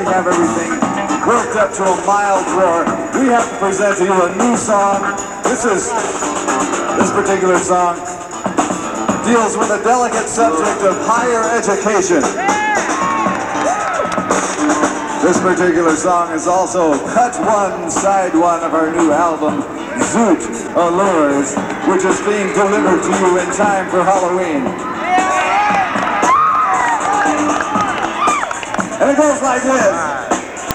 Have everything worked up to a mild roar. We have to present to you a new song. This particular song deals with the delicate subject of higher education. This particular song is also cut one, side one of our new album, Zoot Allures, which is being delivered to you in time for Halloween. And it goes like this.